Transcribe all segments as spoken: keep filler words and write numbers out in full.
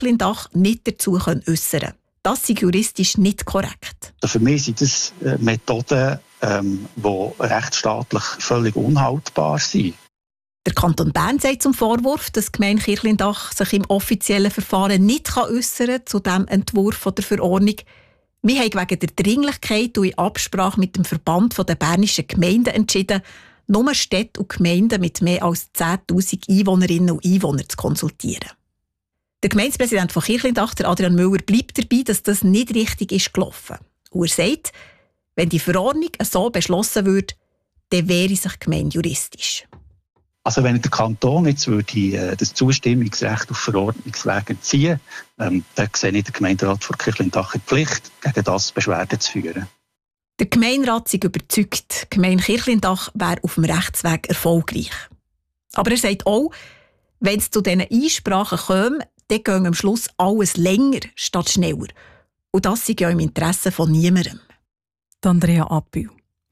Kirchlindach nicht dazu äußern können. Das ist juristisch nicht korrekt. Für mich sind das Methoden, ähm, die rechtsstaatlich völlig unhaltbar sind. Der Kanton Bern sagt zum Vorwurf, dass die Gemeinde Kirchlindach sich im offiziellen Verfahren nicht äußern kann zu diesem Entwurf der Verordnung. Wir haben wegen der Dringlichkeit und in Absprache mit dem Verband der bernischen Gemeinden entschieden, nur Städte und Gemeinden mit mehr als zehntausend Einwohnerinnen und Einwohnern zu konsultieren. Der Gemeindepräsident von Kirchlindach, Adrian Müller, bleibt dabei, dass das nicht richtig ist gelaufen. Und er sagt, wenn die Verordnung so beschlossen würde, dann wäre sich die Gemeinde juristisch. Also wenn der Kanton jetzt würde, äh, das Zustimmungsrecht auf Verordnungsweg entziehen, ähm, dann sehe ich den Gemeinderat von Kirchlindach in Pflicht, gegen das Beschwerde zu führen. Der Gemeinderat ist überzeugt, die Gemeinde Kirchlindach wäre auf dem Rechtsweg erfolgreich. Aber er sagt auch, wenn es zu diesen Einsprachen käme, dann geht am Schluss alles länger statt schneller. Und das ist ja im Interesse von niemandem. Andrea Appel.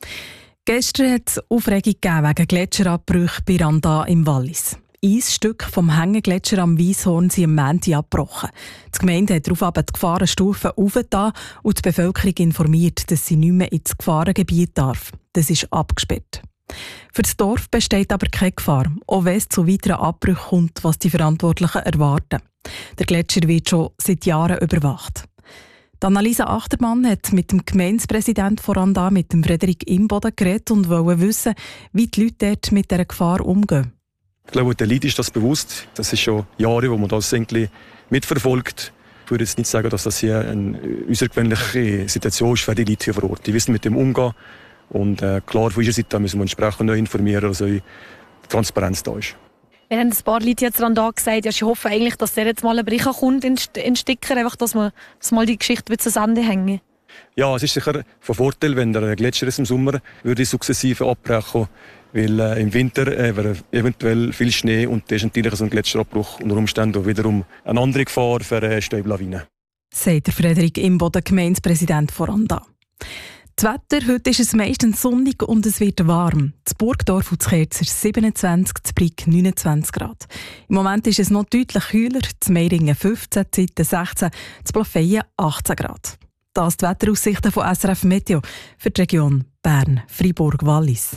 Gestern hat es Aufregung gegeben wegen Gletscherabbrüche bei Randa im Wallis. Eisstücke vom Hängegletscher am Weisshorn sind am Montag abgebrochen. Die Gemeinde hat daraufhin die Gefahrenstufe aufgetan und die Bevölkerung informiert, dass sie nicht mehr ins Gefahrengebiet darf. Das ist abgesperrt. Für das Dorf besteht aber keine Gefahr, auch wenn es zu weiteren Abbrüchen kommt, was die Verantwortlichen erwarten. Der Gletscher wird schon seit Jahren überwacht. Annalisa Achtermann hat mit dem Gemeindepräsidenten von Randa, mit dem Frederik Imboden, geredet und wollte wissen, wie die Leute dort mit dieser Gefahr umgehen. Ich glaube, den Leuten ist das bewusst. Das ist schon Jahre, wo man das irgendwie mitverfolgt. Ich würde jetzt nicht sagen, dass das hier eine außergewöhnliche Situation ist für die Leute hier vor Ort. Die wissen mit dem umgehen. Und äh, klar, von unserer Seite müssen wir entsprechend neu informieren, dass also Transparenz da ist. Wir haben ein paar Leute jetzt da gesagt, ja, ich hoffe eigentlich, dass der jetzt mal ein Bericht kommt in, in Sticker, einfach, dass wir dass mal die Geschichte wieder zu Ende hängen. Ja, es ist sicher von Vorteil, wenn der Gletscher im Sommer würde sukzessive abbrechen, weil äh, im Winter äh, wäre eventuell viel Schnee und das ist natürlich so ein Gletscherabbruch unter Umständen wiederum eine andere Gefahr für äh, Stäublawinen. Sagt der Frederik Imboden, Gemeindepräsident von Randa. Das Wetter, heute ist es meistens sonnig und es wird warm. Das Burgdorf und das Kerzer siebenundzwanzig, das Brig neunundzwanzig Grad. Im Moment ist es noch deutlich kühler, das Meiringen fünfzehn, Zeiten sechzehn, das Plafeyen achtzehn Grad. Das die Wetteraussichten von S R F Meteo für die Region Bern, Freiburg, Wallis.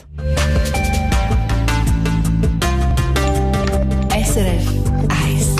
S R F eins.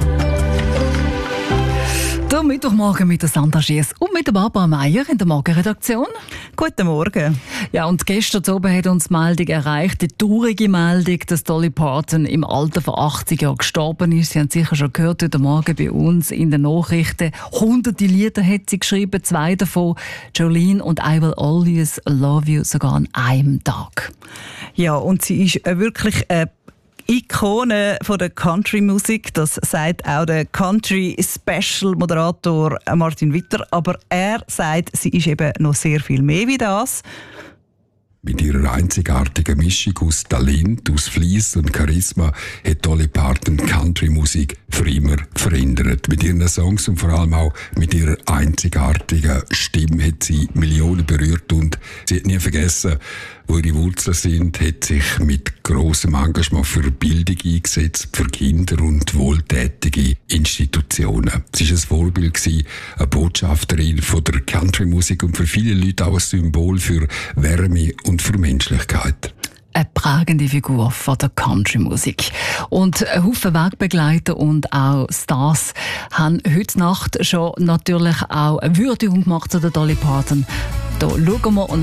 Der Mittwochmorgen mit der Sandra Schiess und mit der Barbara Meier in der Morgenredaktion. Guten Morgen. Ja, und gestern oben hat uns die Meldung erreicht, die traurige Meldung, dass Dolly Parton im Alter von achtzig Jahren gestorben ist. Sie haben sicher schon gehört heute Morgen bei uns in den Nachrichten. Hunderte Lieder hat sie geschrieben, zwei davon, Jolene und I Will Always Love You, sogar an einem Tag. Ja, und sie ist wirklich eine Ikone von der Country-Musik, das sagt auch der Country-Special-Moderator Martin Witter. Aber er sagt, sie ist eben noch sehr viel mehr wie das. Mit ihrer einzigartigen Mischung aus Talent, aus Fleiss und Charisma hat Dolly Parton Country-Musik für immer verändert. Mit ihren Songs und vor allem auch mit ihrer einzigartigen Stimme hat sie Millionen berührt und sie hat nie vergessen, wo ihre Wurzeln sind, hat sich mit grossem Engagement für Bildung eingesetzt, für Kinder und wohltätige Institutionen. Sie war ein Vorbild, eine Botschafterin von der Country-Musik und für viele Leute auch ein Symbol für Wärme und für Menschlichkeit. Eine prägende Figur von der Country-Musik. Und ein Haufen Wegbegleiter und auch Stars haben heute Nacht schon natürlich auch eine Würdigung gemacht zu der Dolly Parton. Da schauen wir und